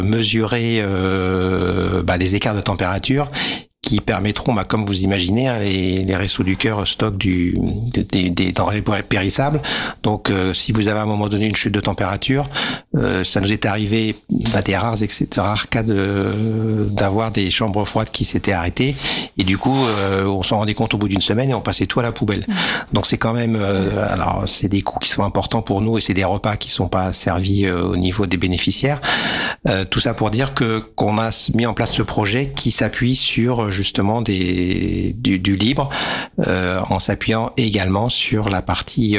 mesurer les écarts de température qui permettront, comme vous imaginez, les Restos du Cœur stockent des denrées périssables. Donc, si vous avez à un moment donné une chute de température, ça nous est arrivé des rares cas d'avoir des chambres froides qui s'étaient arrêtées. Et du coup, on s'en rendait compte au bout d'une semaine et on passait tout à la poubelle. Donc, c'est quand même, alors c'est des coûts qui sont importants pour nous et c'est des repas qui sont pas servis au niveau des bénéficiaires. Tout ça pour dire qu'on a mis en place ce projet qui s'appuie sur justement du libre, en s'appuyant également sur la partie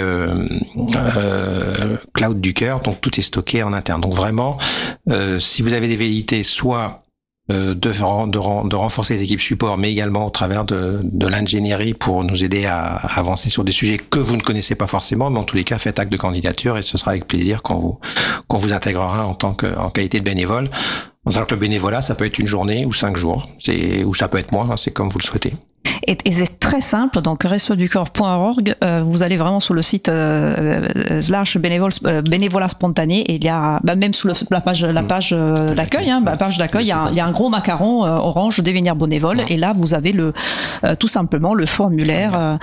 cloud du cœur, donc tout est stocké en interne. Donc vraiment, si vous avez des velléités, soit de renforcer les équipes support, mais également au travers de l'ingénierie pour nous aider à avancer sur des sujets que vous ne connaissez pas forcément, mais en tous les cas, faites acte de candidature et ce sera avec plaisir qu'on vous intégrera en qualité de bénévole. En sachant que le bénévolat, ça peut être une journée ou 5 jours, ou ça peut être moins, c'est comme vous le souhaitez. Et c'est très simple, donc restoducoeur.org, vous allez vraiment sur le site / bénévolat spontané, et il y a même sous la page d'accueil, il y a un gros macaron orange devenir bénévole, et là vous avez tout simplement le formulaire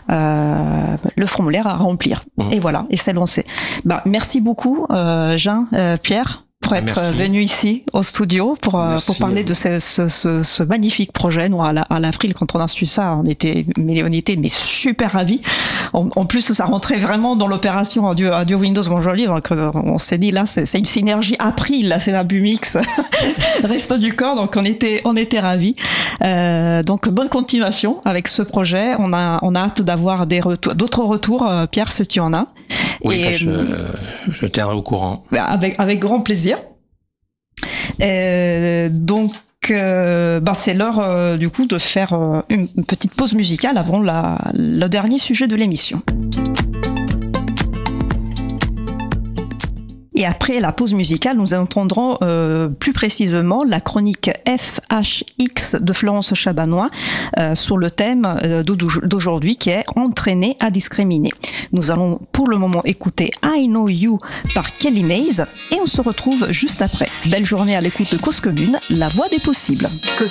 à remplir. Et voilà, et c'est lancé. Merci beaucoup Jean, Pierre, pour être venu ici au studio pour parler de ce magnifique projet. Nous, à l'April, quand on a su ça, on était super ravis. En plus, ça rentrait vraiment dans l'opération Audio Windows Montjoly. Donc, on s'est dit, là, c'est une synergie April, là, c'est un Bumix, Resto du Corps. Donc, on était ravis. Donc, bonne continuation avec ce projet. On a hâte d'avoir d'autres retours. Pierre, si tu en as. Oui, je tiendrai au courant. Avec grand plaisir. Donc, c'est l'heure du coup de faire une petite pause musicale avant le dernier sujet de l'émission. Et après la pause musicale, nous entendrons plus précisément la chronique FHX de Florence Chabanois sur le thème d'aujourd'hui qui est « Entraîner à discriminer ». Nous allons pour le moment écouter « I Know You » par Kelly Mays et on se retrouve juste après. Belle journée à l'écoute de Cause Commune, la voix des possibles. Cause